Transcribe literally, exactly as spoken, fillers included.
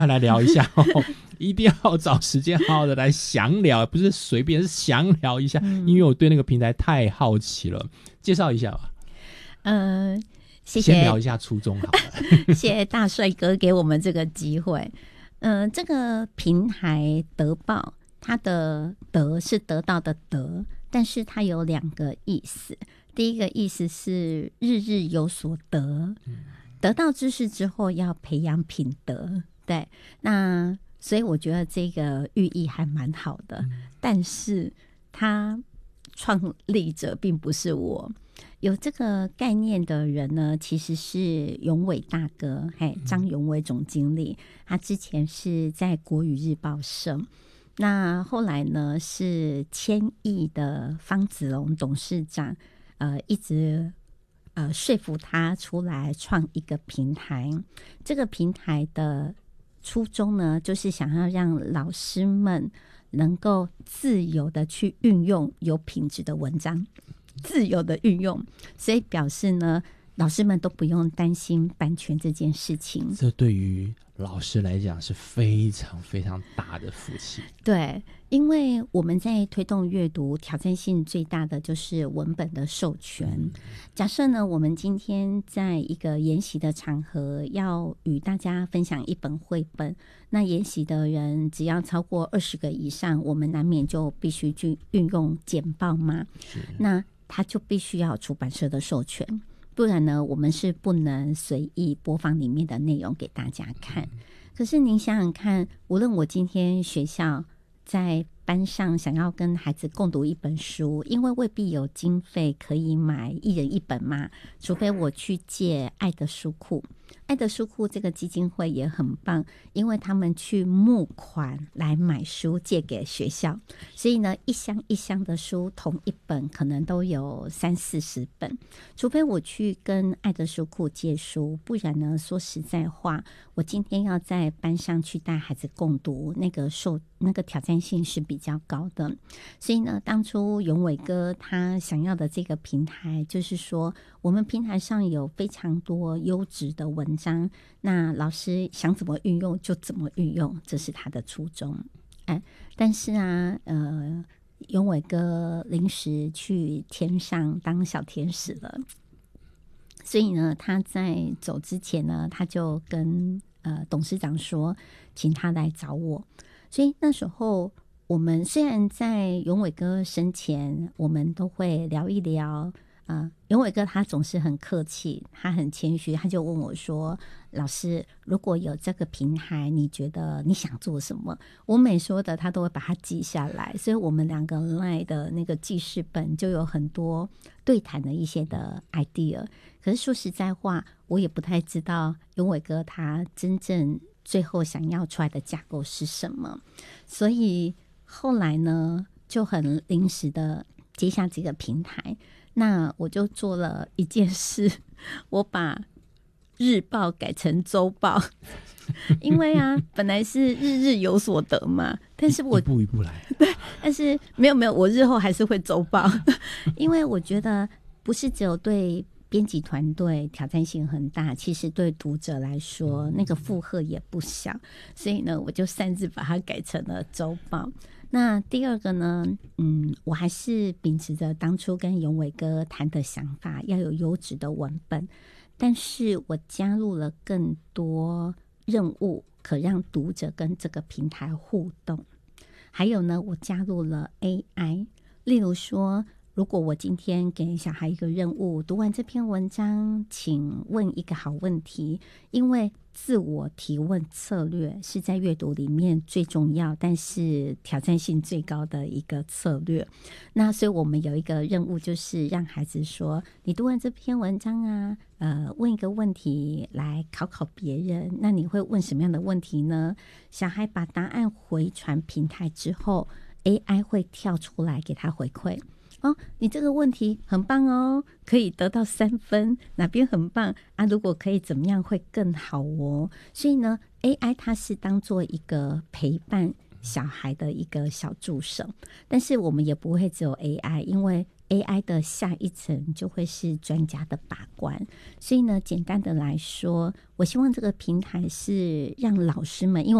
来聊一下哦，一定要找时间好好的来详聊，不是随便，是详聊一下、嗯、因为我对那个平台太好奇了，介绍一下吧。 嗯、呃，谢谢， 先聊一下初衷好了。 谢谢大帅哥给我们这个机会。嗯、呃，这个平台得报，它的得是得到的得，但是它有两个意思。第一个意思是日日有所得，得到知识之后要培养品德，对，那所以我觉得这个寓意还蛮好的、嗯、但是它创立者并不是我，有这个概念的人呢其实是永伟大哥，嘿，张永伟总经理，他之前是在国语日报社，那后来呢是千亿的方子龙董事长呃一直呃说服他出来创一个平台，这个平台的初衷呢就是想要让老师们能够自由的去运用有品质的文章，自由的运用，所以表示呢老师们都不用担心版权这件事情。 这对于老师来讲是非常非常大的福气。 对，因为我们在推动阅读，挑战性最大的就是文本的授权、嗯、假设呢我们今天在一个研习的场合要与大家分享一本绘本，那研习的人只要超过二十个以上，我们难免就必须去运用简报嘛，那他就必须要出版社的授权，不然呢我们是不能随意播放里面的内容给大家看。可是您想想看，无论我今天学校在班上想要跟孩子共读一本书，因为未必有经费可以买一人一本嘛，除非我去借爱的书库。爱的书库这个基金会也很棒，因为他们去募款来买书借给学校，所以呢一箱一箱的书，同一本可能都有三四十本，除非我去跟爱的书库借书，不然呢说实在话，我今天要在班上去带孩子共读，那个受那个挑战性是比较高的。所以呢当初永伟哥他想要的这个平台，就是说我们平台上有非常多优质的文章，那老师想怎么运用就怎么运用，这是他的初衷。哎，但是啊呃永伟哥临时去天上当小天使了，所以呢他在走之前呢他就跟呃董事长说请他来找我。所以那时候我们虽然在永伟哥生前我们都会聊一聊，呃，永伟哥他总是很客气，他很谦虚，他就问我说老师如果有这个平台你觉得你想做什么，我每说的他都会把它记下来，所以我们两个 LINE 的那个记事本就有很多对谈的一些的 idea。 可是说实在话我也不太知道永伟哥他真正最后想要出来的架构是什么，所以后来呢就很临时的接下这个平台。那我就做了一件事，我把日报改成周报因为啊本来是日日有所得嘛，但是我一步一步来， 对，但是没有没有，我日后还是会周报因为我觉得不是只有对编辑团队挑战性很大，其实对读者来说那个负荷也不小，所以呢我就擅自把它改成了周报。那第二个呢嗯，我还是秉持着当初跟永伟哥谈的想法，要有优质的文本，但是我加入了更多任务可让读者跟这个平台互动，还有呢我加入了 A I， 例如说如果我今天给小孩一个任务，读完这篇文章请问一个好问题，因为自我提问策略是在阅读里面最重要但是挑战性最高的一个策略，那所以我们有一个任务就是让孩子说你读完这篇文章啊呃，问一个问题来考考别人，那你会问什么样的问题呢？小孩把答案回传平台之后 A I 会跳出来给他回馈，哦，你这个问题很棒哦，可以得到三分，哪边很棒啊？如果可以怎么样会更好哦。所以呢 A I 它是当做一个陪伴小孩的一个小助手，但是我们也不会只有 A I， 因为 A I 的下一层就会是专家的把关。所以呢，简单的来说，我希望这个平台是让老师们，因为